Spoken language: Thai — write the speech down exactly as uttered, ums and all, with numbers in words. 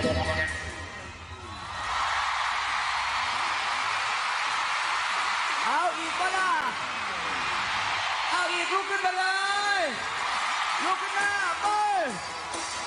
เอาอีกก็ล่ะเอาอีกลุกขึ้นมาเลย